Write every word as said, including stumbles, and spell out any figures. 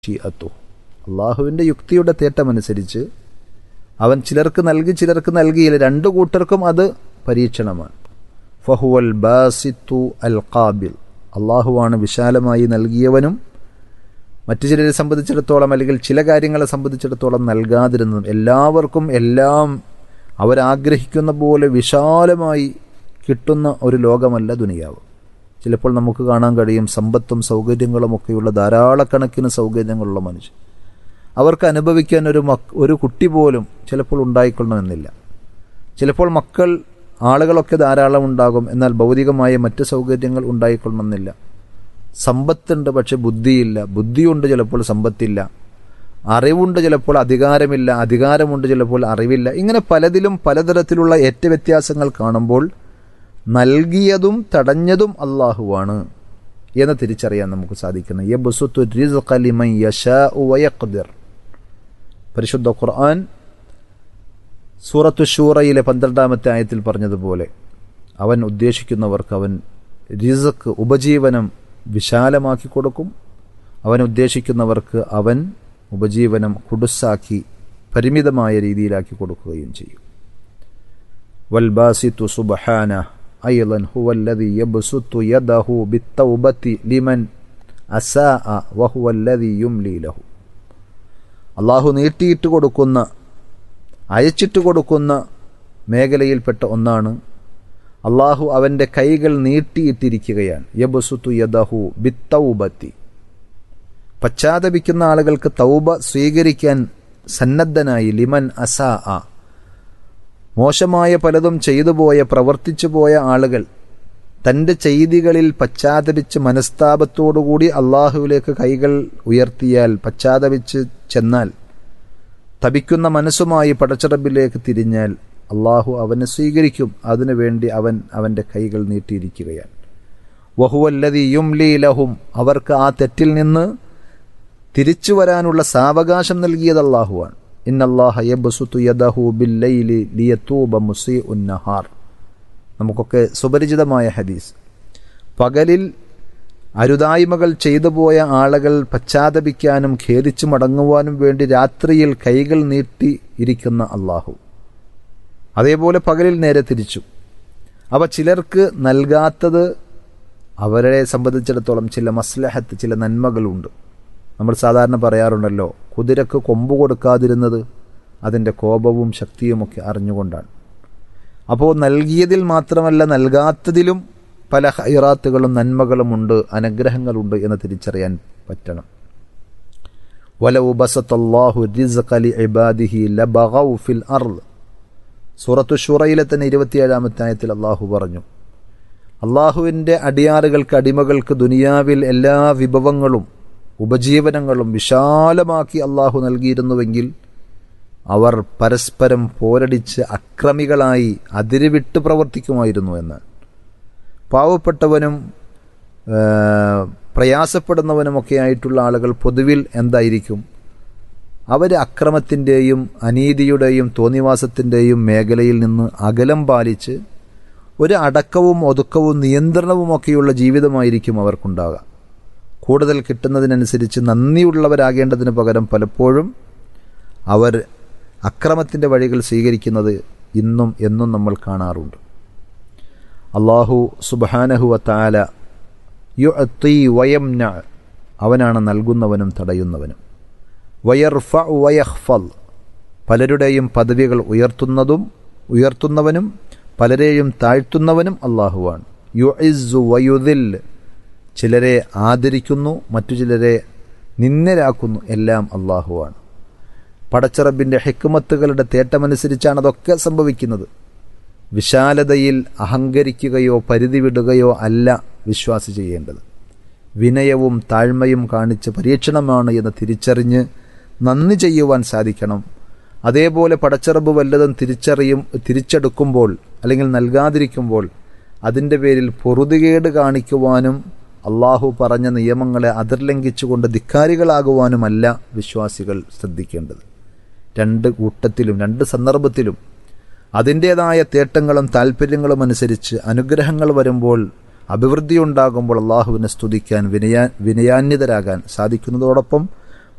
ഷിഅത്തു, അള്ളാഹുവിൻ്റെ യുക്തിയുടെ തേട്ടമനുസരിച്ച് അവൻ ചിലർക്ക് നൽകി ചിലർക്ക് നൽകിയില്ല, രണ്ടു കൂട്ടർക്കും അത് പരീക്ഷണമാണ്. ഫഹുവൽ ബാസിത്തു അൽ ഖാബിൽ, അള്ളാഹുവാണ് വിശാലമായി നൽകിയവനും മറ്റു ചിലരെ സംബന്ധിച്ചിടത്തോളം അല്ലെങ്കിൽ ചില കാര്യങ്ങളെ സംബന്ധിച്ചിടത്തോളം നൽകാതിരുന്നതും. എല്ലാവർക്കും എല്ലാം അവരാഗ്രഹിക്കുന്ന പോലെ വിശാലമായി കിട്ടുന്ന ഒരു ലോകമല്ല ദുനിയാവ്. ചിലപ്പോൾ നമുക്ക് കാണാൻ കഴിയും സമ്പത്തും സൗകര്യങ്ങളുമൊക്കെയുള്ള ധാരാളക്കണക്കിന് സൗകര്യങ്ങളുള്ള മനുഷ്യർ, അവർക്ക് അനുഭവിക്കാൻ ഒരു മക് ഒരു കുട്ടി പോലും ചിലപ്പോൾ ഉണ്ടായിക്കൊള്ളണമെന്നില്ല. ചിലപ്പോൾ മക്കൾ ആളുകളൊക്കെ ധാരാളം ഉണ്ടാകും, എന്നാൽ ഭൗതികമായ മറ്റ് സൗകര്യങ്ങൾ ഉണ്ടായിക്കൊള്ളണമെന്നില്ല. സമ്പത്തുണ്ട് പക്ഷെ ബുദ്ധിയില്ല, ബുദ്ധിയുണ്ട് ചിലപ്പോൾ സമ്പത്തില്ല, അറിവുണ്ട് ചിലപ്പോൾ അധികാരമില്ല, അധികാരമുണ്ട് ചിലപ്പോൾ അറിവില്ല. ഇങ്ങനെ പലതിലും പലതരത്തിലുള്ള ഏറ്റ വ്യത്യാസങ്ങൾ കാണുമ്പോൾ നൽകിയതും തടഞ്ഞതും അള്ളാഹുവാണ് എന്ന് തിരിച്ചറിയാൻ നമുക്ക് സാധിക്കണം. യബ്സുത്തു റിസ്ഖ ലിമൻ യശാഉ വയഖ്ദിർ, പരിശുദ്ധ ഖുർആൻ സൂറത്തു ശൂറയിലെ പന്ത്രണ്ടാമത്തെ ആയത്തിൽ പറഞ്ഞതുപോലെ അവൻ ഉദ്ദേശിക്കുന്നവർക്ക് അവൻ റിസ്ഖ് ഉപജീവനം വിശാലമാക്കി കൊടുക്കും, അവൻ ഉദ്ദേശിക്കുന്നവർക്ക് അവൻ ഉപജീവനം കുടുസാക്കി പരിമിതമായ രീതിയിലാക്കി കൊടുക്കുകയും ചെയ്യും. വൽബാസിത്തു സുബ്ഹാനഹു അയ്ളൻ ഹുവല്ലദീ യബ്സുത്തു യദഹു ബിത്തൗബതി ലിമൻ അസാഅ വഹുവല്ലദീ യുംലി ലഹു, അള്ളാഹു നീട്ടിയിട്ട് കൊടുക്കുന്ന അയച്ചിട്ട് കൊടുക്കുന്ന മേഖലയിൽപ്പെട്ട ഒന്നാണ് അള്ളാഹു അവൻ്റെ കൈകൾ നീട്ടിയിട്ടിരിക്കുകയാണ്. യബ്സുത്തു യദഹു ബിത്തൗബതി, പശ്ചാത്തപിക്കുന്ന ആളുകൾക്ക് തൗബ സ്വീകരിക്കാൻ സന്നദ്ധനായി. ലിമൻ അസാഅ, മോശമായ പലതും ചെയ്തുപോയ പ്രവർത്തിച്ചു പോയ ആളുകൾ തൻ്റെ ചെയ്തികളിൽ പശ്ചാത്തപിച്ച് മനസ്താപത്തോടുകൂടി അള്ളാഹുവിലേക്ക് കൈകൾ ഉയർത്തിയാൽ, പശ്ചാത്തപിച്ച് ചെന്നാൽ, തപിക്കുന്ന മനസ്സുമായി പടച്ചറബിലേക്ക് തിരിഞ്ഞാൽ അള്ളാഹു അവനെ സ്വീകരിക്കും. അതിനുവേണ്ടി അവൻ അവൻ്റെ കൈകൾ നീട്ടിയിരിക്കുകയാണ്. വഹുവല്ലദീ യുംലി ലഹും, അവർക്ക് ആ തെറ്റിൽ നിന്ന് തിരിച്ചു വരാനുള്ള സാവകാശം നൽകിയത് അള്ളാഹുവാണ്. ഇന്നല്ലാഹ യബ്സുത്തു യദഹു ബില്ലൈലി ലിയതൂബ മുസീഉൻ നഹാർ, നമുക്കൊക്കെ സുപരിചിതമായ ഹദീസ്. പകലിൽ അരുതായ്മകൾ ചെയ്തു പോയ ആളുകൾ പശ്ചാത്തപിക്കാനും ഖേദിച്ചു മടങ്ങുവാനും വേണ്ടി രാത്രിയിൽ കൈകൾ നീട്ടി ഇരിക്കുന്ന അള്ളാഹു, അതേപോലെ പകലിൽ നേരെ തിരിച്ചു. അവ ചിലർക്ക് നൽകാത്തത് അവരെ സംബന്ധിച്ചിടത്തോളം ചില മസ്ലഹത്ത്, ചില നന്മകളുണ്ട്. നമ്മൾ സാധാരണ പറയാറുണ്ടല്ലോ, കുതിരക്ക് കൊമ്പ് കൊടുക്കാതിരുന്നത് അതിൻ്റെ കോപവും ശക്തിയുമൊക്കെ അറിഞ്ഞുകൊണ്ടാണ്. അപ്പോൾ നൽകിയതിൽ മാത്രമല്ല നൽകാത്തതിലും പല ഹൈറാത്തുകളും നന്മകളുമുണ്ട്, അനുഗ്രഹങ്ങളുണ്ട് എന്ന് തിരിച്ചറിയാൻ പറ്റണം. വലൗ ബസത്തല്ലാഹു റിസ്ഖ ലിഇബാദിഹി ലബഗൗ ഫിൽ അർള്, സൂറത്തു ശൂറയിലെ തന്നെ ഇരുപത്തിയേഴാമത്തെ ആയത്തിൽ അള്ളാഹു പറഞ്ഞു, അള്ളാഹുവിൻ്റെ അടിയാറുകൾക്ക് അടിമകൾക്ക് ദുനിയാവിൽ എല്ലാ വിഭവങ്ങളും ഉപജീവനങ്ങളും വിശാലമാക്കി അള്ളാഹു നൽകിയിരുന്നുവെങ്കിൽ അവർ പരസ്പരം പോരടിച്ച് അക്രമികളായി അതിരുവിട്ട് പ്രവർത്തിക്കുമായിരുന്നു എന്ന്. പാവപ്പെട്ടവനും പ്രയാസപ്പെടുന്നവനുമൊക്കെ ആയിട്ടുള്ള ആളുകൾ പൊതുവിൽ എന്തായിരിക്കും? അവർ അക്രമത്തിൻ്റെയും അനീതിയുടെയും തോന്നിവാസത്തിൻ്റെയും മേഖലയിൽ നിന്ന് അകലം പാലിച്ച് ഒരു അടക്കവും ഒതുക്കവും നിയന്ത്രണവുമൊക്കെയുള്ള ജീവിതമായിരിക്കും അവർക്കുണ്ടാകുക. കൂടുതൽ കിട്ടുന്നതിനനുസരിച്ച് നന്ദിയുള്ളവരാകേണ്ടതിന് പകരം പലപ്പോഴും അവർ അക്രമത്തിൻ്റെ വഴികൾ സ്വീകരിക്കുന്നത് ഇന്നും എന്നും നമ്മൾ കാണാറുണ്ട്. അല്ലാഹു സുബ്ഹാനഹു വ തആല യുഅതി വയംന, അവനാണ് നൽകുന്നവനും തടയുന്നവനും. വയർഫഉ വയഖ്ഫൽ, പലരുടെയും പദവികൾ ഉയർത്തുന്നതും ഉയർത്തുന്നവനും പലരെയും താഴ്ത്തുന്നവനും അല്ലാഹുവാണ്. യുഇസ്സു വയുദിൽ, ചിലരെ ആദരിക്കുന്നു മറ്റു ചിലരെ നിന്ദരാക്കുന്നു, എല്ലാം അല്ലാഹുവാണ്. പടച്ചറബിൻ്റെ ഹിക്മത്തുകളുടെ തേട്ടമനുസരിച്ചാണ് അതൊക്കെ സംഭവിക്കുന്നത്. വിശാലതയിൽ അഹങ്കരിക്കുകയോ പരിധി വിടുകയോ അല്ല വിശ്വാസി ചെയ്യേണ്ടത്. വിനയവും താഴ്മയും കാണിച്ച് പരീക്ഷണമാണ് എന്ന് തിരിച്ചറിഞ്ഞ് നന്ദി ചെയ്യുവാൻ സാധിക്കണം. അതേപോലെ പടച്ചറബ് വല്ലതും തിരിച്ചറിയും തിരിച്ചെടുക്കുമ്പോൾ അല്ലെങ്കിൽ നൽകാതിരിക്കുമ്പോൾ അതിൻ്റെ പേരിൽ പൊറുതികേട് കാണിക്കുവാനും അള്ളാഹു പറഞ്ഞ നിയമങ്ങളെ അതിർലംഘിച്ചുകൊണ്ട് ധിക്കാരികളാകുവാനുമല്ല വിശ്വാസികൾ ശ്രദ്ധിക്കേണ്ടത്. രണ്ട് കൂട്ടത്തിലും രണ്ട് സന്ദർഭത്തിലും അതിൻ്റേതായ തേട്ടങ്ങളും താല്പര്യങ്ങളും അനുസരിച്ച് അനുഗ്രഹങ്ങൾ വരുമ്പോൾ, അഭിവൃദ്ധി ഉണ്ടാകുമ്പോൾ അള്ളാഹുവിനെ സ്തുതിക്കാൻ വിനയാ വിനയാന്വിതരാകാൻ സാധിക്കുന്നതോടൊപ്പം